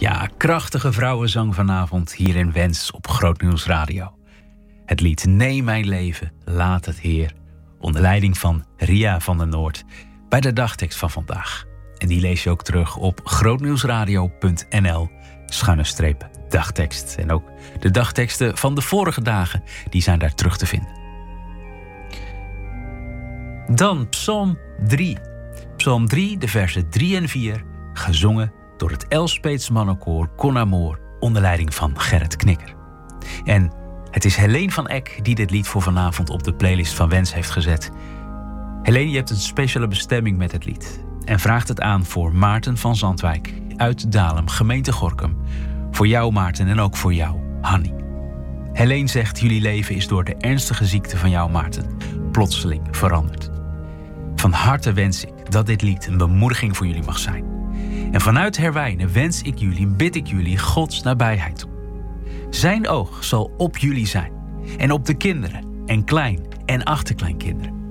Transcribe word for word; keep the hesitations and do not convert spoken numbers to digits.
Ja, krachtige vrouwenzang vanavond hier in Wens op Grootnieuws Radio. Het lied Neem mijn leven, laat het Heer, onder leiding van Ria van der Noord, bij de dagtekst van vandaag. En die lees je ook terug op grootnieuwsradio punt n l schuine streep dagtekst. En ook de dagteksten van de vorige dagen, die zijn daar terug te vinden. Dan Psalm drie. Psalm drie, de versen drie en vier, gezongen door het Elspeets mannenkoor Con Amor onder leiding van Gerrit Knikker. En het is Helene van Eck die dit lied voor vanavond op de playlist van Wens heeft gezet. Helene, je hebt een speciale bestemming met het lied en vraagt het aan voor Maarten van Zandwijk uit Dalem, gemeente Gorinchem. Voor jou, Maarten, en ook voor jou, Hanny. Helene zegt: jullie leven is door de ernstige ziekte van jou, Maarten, plotseling veranderd. Van harte wens ik dat dit lied een bemoediging voor jullie mag zijn. En vanuit Herwijnen wens ik jullie en bid ik jullie Gods nabijheid toe. Zijn oog zal op jullie zijn en op de kinderen en klein- en achterkleinkinderen.